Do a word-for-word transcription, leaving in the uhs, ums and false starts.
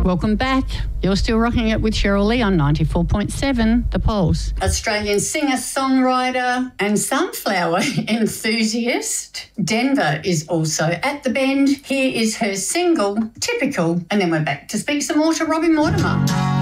Welcome back. You're still rocking it with Cheryl Lee on ninety-four point seven The Pulse. Australian singer, songwriter and sunflower enthusiast. Denver is also at the Bend. Here is her single, Typical, and then we're back to speak some more to Robbie Mortimer.